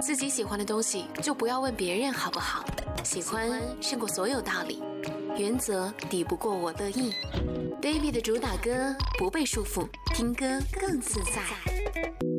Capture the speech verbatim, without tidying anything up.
自己喜欢的东西就不要问别人好不好，喜欢胜过所有道理，原则抵不过我乐意。Davy 的主打歌不被束缚，听歌更自在。